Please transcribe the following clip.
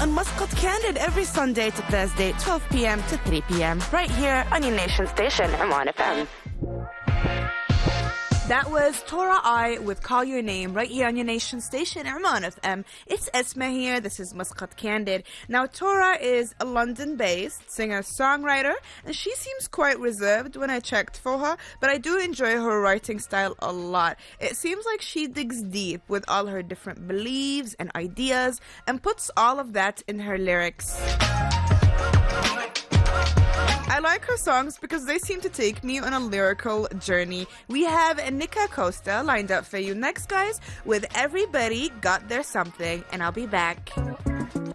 on Muscat Candid every Sunday to Thursday, 12 p.m. to 3 p.m. right here on your nation station, Oman FM. That was Tora I with Call Your Name right here on your nation station, Oman FM. It's Esma here. This is Muscat Candid. Now, Tora is a London-based singer-songwriter, and she seems quite reserved when I checked for her, but I do enjoy her writing style a lot. It seems like she digs deep with all her different beliefs and ideas and puts all of that in her lyrics. I like her songs because they seem to take me on a lyrical journey. We have Nika Costa lined up for you next, guys, with Everybody Got Their Something, and I'll be back.